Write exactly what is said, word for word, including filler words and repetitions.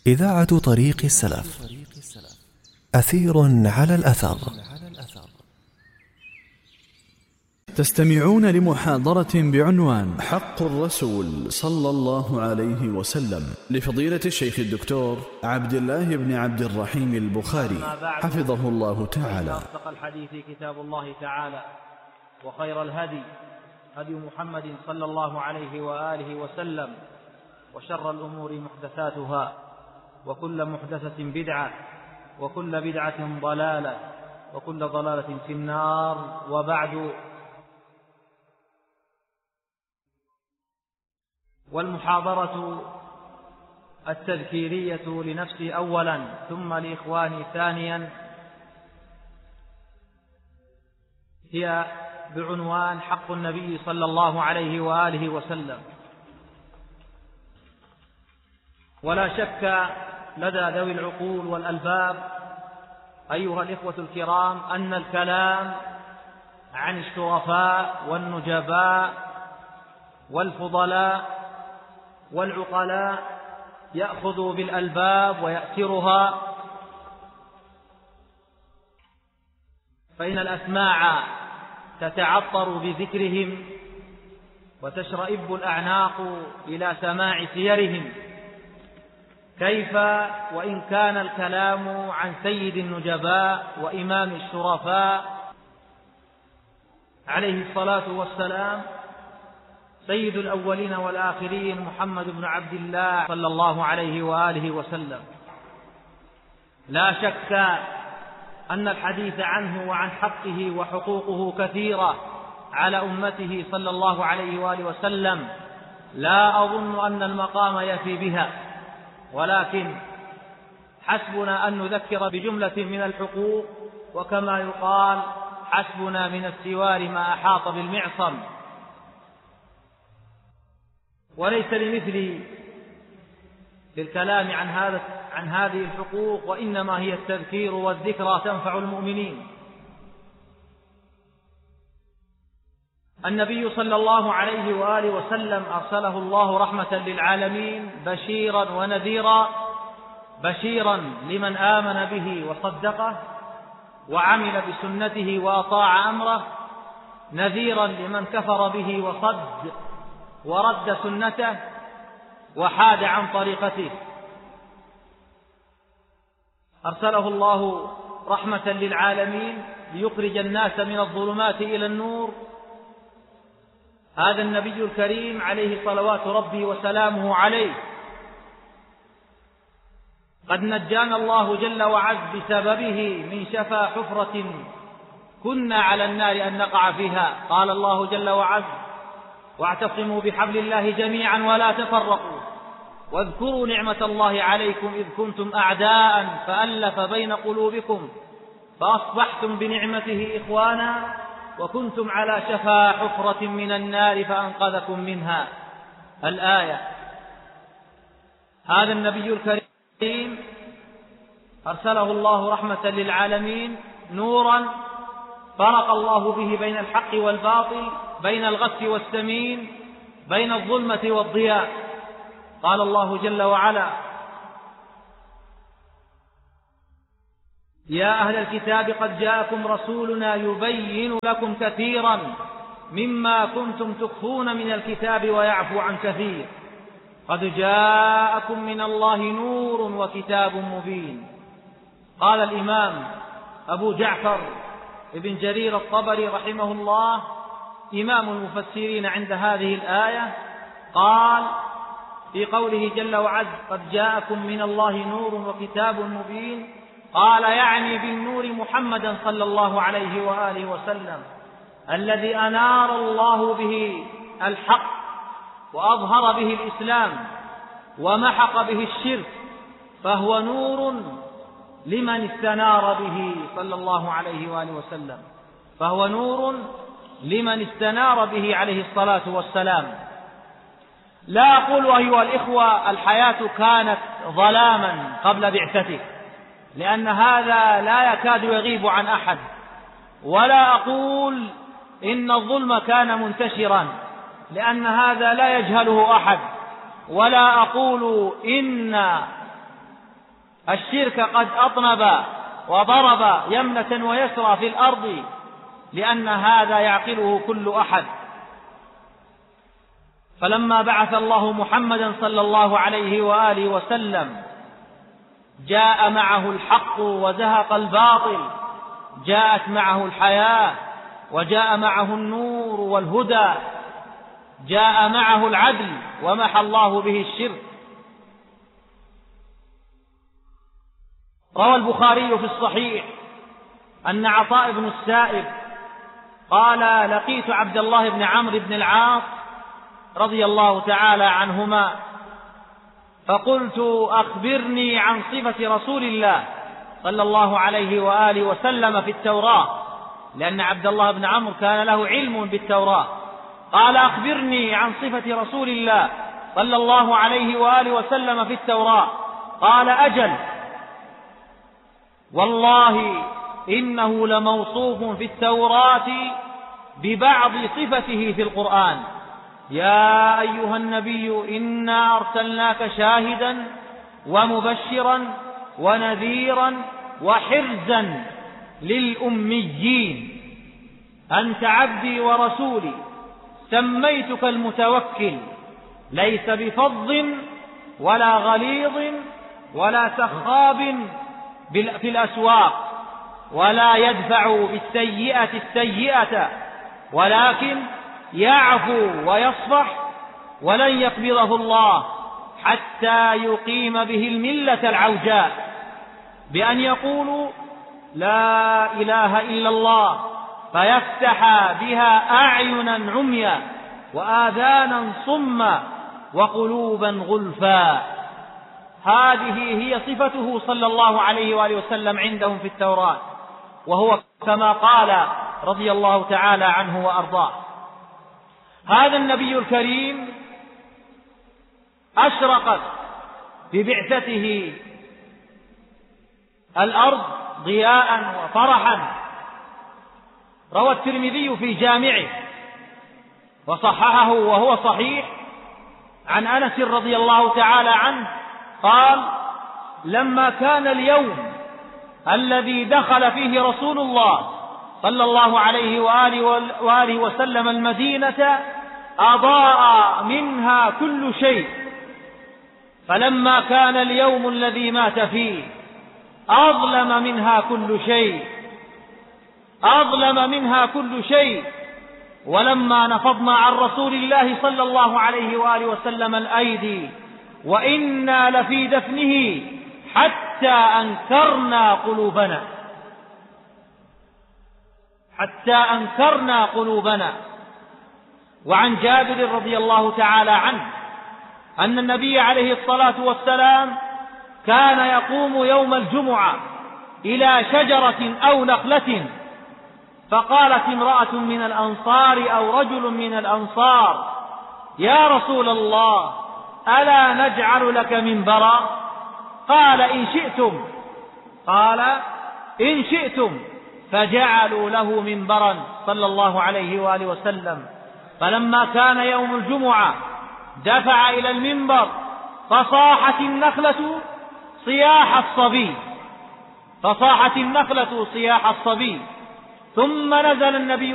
إذاعة طريق السلف، أثير على الأثر. تستمعون لمحاضرة بعنوان حق الرسول صلى الله عليه وسلم لفضيلة الشيخ الدكتور عبد الله بن عبد الرحيم البخاري حفظه الله تعالى. أصدق الحديث كتاب الله تعالى، وخير الهدي هدي محمد صلى الله عليه وآله وسلم، وشر الأمور محدثاتها، وكل محدثة بدعة، وكل بدعة ضلالة، وكل ضلالة في النار. وبعد، والمحاضرة التذكيرية لنفسي أولا ثم لإخواني ثانيا هي بعنوان حق النبي صلى الله عليه وآله وسلم. ولا شك لدى ذوي العقول والألباب أيها الإخوة الكرام أن الكلام عن الشرفاء والنجباء والفضلاء والعقلاء يأخذ بالألباب ويأثرها، فإن الأسماع تتعطر بذكرهم وتشرئب الأعناق إلى سماع سيرهم، كيف وإن كان الكلام عن سيد النجباء وإمام الشرفاء عليه الصلاة والسلام سيد الأولين والآخرين محمد بن عبد الله صلى الله عليه وآله وسلم. لا شك أن الحديث عنه وعن حقه وحقوقه كثيرة على أمته صلى الله عليه وآله وسلم، لا أظن أن المقام يفي بها، ولكن حسبنا أن نذكر بجملة من الحقوق، وكما يقال حسبنا من السوار ما أحاط بالمعصم. وليس لمثلي للكلام عن هذا عن هذه الحقوق، وإنما هي التذكير والذكرى تنفع المؤمنين. النبي صلى الله عليه وآله وسلم أرسله الله رحمة للعالمين بشيرا ونذيرا، بشيرا لمن آمن به وصدقه وعمل بسنته وأطاع أمره، نذيرا لمن كفر به وصد ورد سنته وحاد عن طريقته. أرسله الله رحمة للعالمين ليخرج الناس من الظلمات إلى النور. هذا النبي الكريم عليه صلوات ربي وسلامه عليه قد نجانا الله جل وعز بسببه من شفا حفرة كنا على النار أن نقع فيها. قال الله جل وعز: واعتصموا بحبل الله جميعا ولا تفرقوا واذكروا نعمة الله عليكم إذ كنتم أعداء فألف بين قلوبكم فأصبحتم بنعمته إخوانا وكنتم على شفا حفرة من النار فأنقذكم منها. الآية. هذا النبي الكريم أرسله الله رحمة للعالمين، نورا فرق الله به بين الحق والباطل، بين الغث والسمين، بين الظلمة والضياء. قال الله جل وعلا: يا أهل الكتاب قد جاءكم رسولنا يبين لكم كثيرا مما كنتم تخفون من الكتاب ويعفو عن كثير قد جاءكم من الله نور وكتاب مبين. قال الإمام أبو جعفر ابن جرير الطبري رحمه الله إمام المفسرين عند هذه الآية، قال في قوله جل وعز: قد جاءكم من الله نور وكتاب مبين، قال يعني بالنور محمدا صلى الله عليه وآله وسلم الذي أنار الله به الحق وأظهر به الإسلام ومحق به الشرك، فهو نور لمن استنار به صلى الله عليه وآله وسلم، فهو نور لمن استنار به عليه الصلاة والسلام. لا أقول أيها الإخوة الحياة كانت ظلاما قبل بعثته، لأن هذا لا يكاد يغيب عن أحد، ولا أقول إن الظلم كان منتشرا، لأن هذا لا يجهله أحد، ولا أقول إن الشرك قد أطنب وضرب يمنة ويسرى في الأرض، لأن هذا يعقله كل أحد. فلما بعث الله محمدا صلى الله عليه وآله وسلم جاء معه الحق وزهق الباطل، جاءت معه الحياة وجاء معه النور والهدى، جاء معه العدل ومحى الله به الشرك. روى البخاري في الصحيح أن عطاء بن السائب قال: لقيت عبد الله بن عمرو بن العاص رضي الله تعالى عنهما فقلت: أخبرني عن صفة رسول الله صلى الله عليه وآله وسلم في التوراة، لأن عبد الله بن عمرو كان له علم بالتوراة. قال: أخبرني عن صفة رسول الله صلى الله عليه وآله وسلم في التوراة. قال: أجل، والله إنه لموصوف في التوراة ببعض صفته في القرآن: يا أيها النبي إنا أرسلناك شاهدا ومبشرا ونذيرا وحرزا للأميين، أنت عبدي ورسولي، سميتك المتوكل، ليس بفظ ولا غليظ ولا سخاب في الأسواق، ولا يدفع بالسيئة السيئة، ولكن يعفو ويصفح، ولن يقبضه الله حتى يقيم به الملة العوجاء، بأن يقولوا لا إله إلا الله فيفتح بها أعينا عميا وآذانا صما وقلوبا غلفا. هذه هي صفته صلى الله عليه وآله وسلم عندهم في التوراة، وهو كما قال رضي الله تعالى عنه وأرضاه. هذا النبي الكريم أشرقت ببعثته الأرض ضياء وفرحا. روى الترمذي في جامعه وصححه وهو صحيح عن أنس رضي الله تعالى عنه قال: لما كان اليوم الذي دخل فيه رسول الله صلى الله عليه وآله وسلم المدينة أضاء منها كل شيء، فلما كان اليوم الذي مات فيه أظلم منها كل شيء أظلم منها كل شيء ولما نفضنا عن رسول الله صلى الله عليه وآله وسلم الأيدي وإنا لفي دفنه حتى أنكرنا قلوبنا حتى أنكرنا قلوبنا. وعن جابر رضي الله تعالى عنه أن النبي عليه الصلاة والسلام كان يقوم يوم الجمعة إلى شجرة أو نخلة، فقالت امرأة من الأنصار أو رجل من الأنصار: يا رسول الله، ألا نجعل لك منبرا؟ قال: إن شئتم. قال: إن شئتم. فجعلوا له منبرا صلى الله عليه وآله وسلم. فلما كان يوم الجمعة دفع إلى المنبر فصاحت النخلة صياح الصبي فصاحت النخلة صياح الصبي ثم نزل النبي